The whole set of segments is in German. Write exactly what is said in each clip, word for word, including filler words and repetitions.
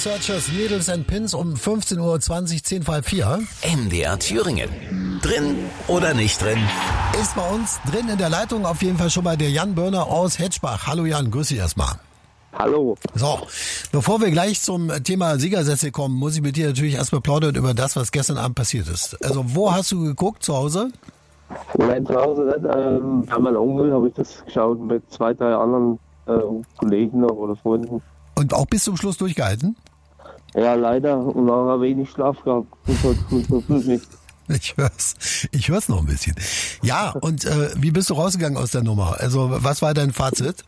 Searchers, Needles and Pins um fünfzehn Uhr zwanzig, zehn vor halb vier. M D R Thüringen. Drin oder nicht drin? Ist bei uns drin in der Leitung auf jeden Fall schon mal der Jan Börner aus Hetschbach. Hallo Jan, grüß dich erstmal. Hallo. So, bevor wir gleich zum Thema Siegersätze kommen, muss ich mit dir natürlich erstmal plaudern über das, was gestern Abend passiert ist. Also wo hast du geguckt, zu Hause? Nein, zu Hause nicht. Ähm, bei meinem Onkel habe ich das geschaut mit zwei, drei anderen äh, Kollegen noch oder Freunden. Und auch bis zum Schluss durchgehalten? Ja, leider. Und nachher wenig Schlaf gehabt. Das hat so nicht. Ich hör's. Ich hör's noch ein bisschen. Ja, und äh, wie bist du rausgegangen aus der Nummer? Also was war dein Fazit?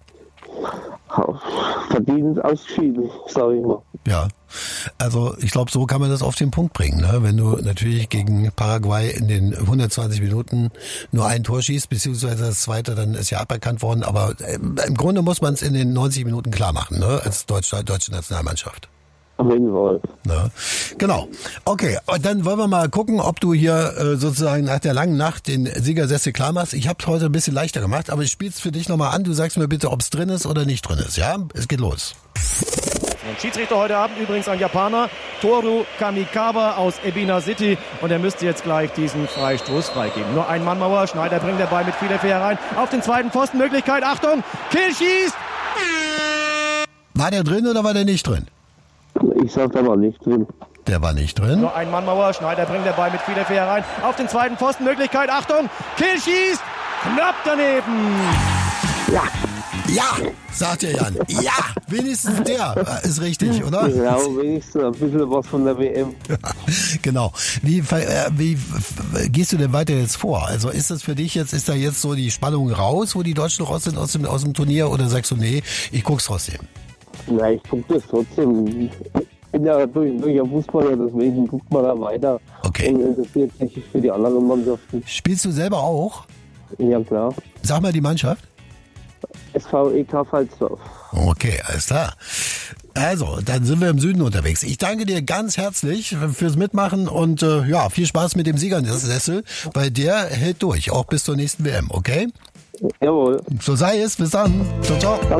Verdient ausgeschieden, sage ich mal. Ja, also ich glaube, so kann man das auf den Punkt bringen. Ne? Wenn du natürlich gegen Paraguay in den hundertzwanzig Minuten nur ein Tor schießt, beziehungsweise das zweite, dann ist ja aberkannt worden. Aber im Grunde muss man es in den neunzig Minuten klar machen, ne? Als deutsche, deutsche Nationalmannschaft. Auf jeden Fall. Ne? Genau. Okay, und dann wollen wir mal gucken, ob du hier äh, sozusagen nach der langen Nacht den Siegersätze klar machst. Ich habe es heute ein bisschen leichter gemacht, aber ich spiele es für dich nochmal an. Du sagst mir bitte, ob es drin ist oder nicht drin ist. Ja, es geht los. Und Schiedsrichter heute Abend übrigens ein Japaner, Toru Kamikawa aus Ebina City. Und er müsste jetzt gleich diesen Freistoß freigeben. Nur ein Mannmauer, Schneider bringt den Ball mit viel Effet herein. Auf den zweiten Pfosten, Möglichkeit, Achtung, Kill schießt! War der drin oder war der nicht drin? Ich sag, der war nicht drin. Der war nicht drin. Nur ein Mannmauer, Schneider bringt den Ball mit viel Effet herein. Auf den zweiten Pfosten, Möglichkeit, Achtung, Kill schießt! Knapp daneben! Ja! Ja, sagt der Jan. Ja, wenigstens der ist richtig, oder? Ja, wenigstens ein bisschen was von der W M. Genau. Wie, äh, wie gehst du denn weiter jetzt vor? Also ist das für dich jetzt, ist da jetzt so die Spannung raus, wo die Deutschen raus sind aus dem, aus dem Turnier, oder sagst du, nee, ich guck's trotzdem? Ja, ich guck das trotzdem. Ich bin ja durch, durch ein Fußballer, deswegen guckt man da weiter. Okay. Und interessiert sich für die anderen Mannschaften. Spielst du selber auch? Ja, klar. Sag mal die Mannschaft. S V E K Pfalzdorf. Okay, alles klar. Also, dann sind wir im Süden unterwegs. Ich danke dir ganz herzlich fürs Mitmachen und äh, ja, viel Spaß mit dem Siegersessel, weil der hält durch, auch bis zur nächsten W M, okay? Jawohl. So sei es, bis dann. Ciao, ciao.